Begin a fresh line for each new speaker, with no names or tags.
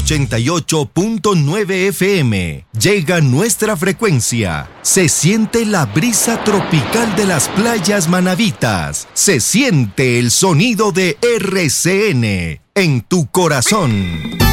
88.9 FM. Llega nuestra frecuencia. Se siente la brisa tropical de las playas manavitas. Se siente el sonido de RCN en tu corazón.